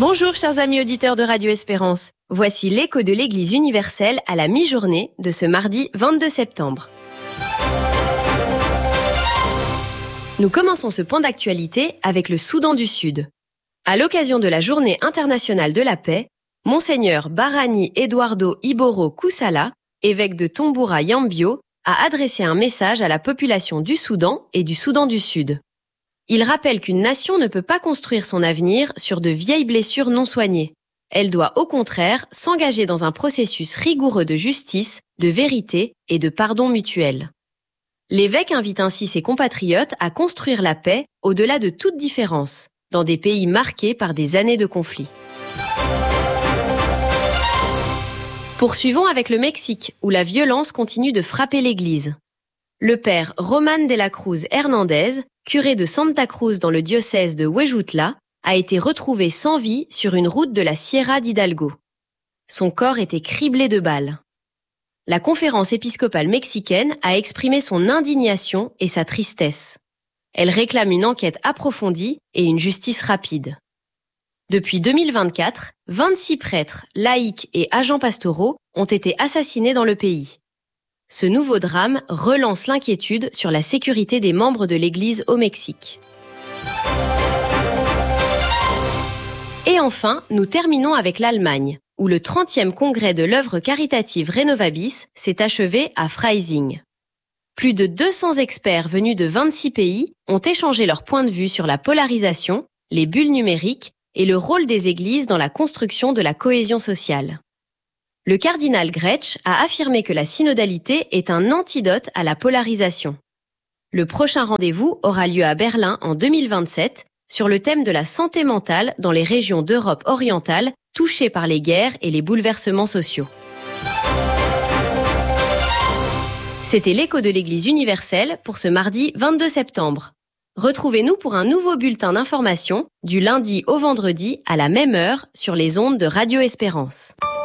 Bonjour chers amis auditeurs de Radio Espérance. Voici l'écho de l'Église universelle à la mi-journée de ce mardi 22 septembre. Nous commençons ce point d'actualité avec le Soudan du Sud. À l'occasion de la Journée internationale de la paix, Monseigneur Barani Eduardo Iboro Kusala, évêque de Tomboura Yambio, a adressé un message à la population du Soudan et du Soudan du Sud. Il rappelle qu'une nation ne peut pas construire son avenir sur de vieilles blessures non soignées. Elle doit au contraire s'engager dans un processus rigoureux de justice, de vérité et de pardon mutuel. L'évêque invite ainsi ses compatriotes à construire la paix au-delà de toute différence, dans des pays marqués par des années de conflits. Poursuivons avec le Mexique, où la violence continue de frapper l'Église. Le père Román de la Cruz Hernández, curé de Santa Cruz dans le diocèse de Huejutla, a été retrouvé sans vie sur une route de la Sierra d'Hidalgo. Son corps était criblé de balles. La conférence épiscopale mexicaine a exprimé son indignation et sa tristesse. Elle réclame une enquête approfondie et une justice rapide. Depuis 2024, 26 prêtres, laïcs et agents pastoraux ont été assassinés dans le pays. Ce nouveau drame relance l'inquiétude sur la sécurité des membres de l'Église au Mexique. Et enfin, nous terminons avec l'Allemagne, où le 30e congrès de l'œuvre caritative Renovabis s'est achevé à Freising. Plus de 200 experts venus de 26 pays ont échangé leurs points de vue sur la polarisation, les bulles numériques et le rôle des églises dans la construction de la cohésion sociale. Le cardinal Gretsch a affirmé que la synodalité est un antidote à la polarisation. Le prochain rendez-vous aura lieu à Berlin en 2027 sur le thème de la santé mentale dans les régions d'Europe orientale touchées par les guerres et les bouleversements sociaux. C'était l'écho de l'Église universelle pour ce mardi 22 septembre. Retrouvez-nous pour un nouveau bulletin d'information du lundi au vendredi à la même heure sur les ondes de Radio Espérance.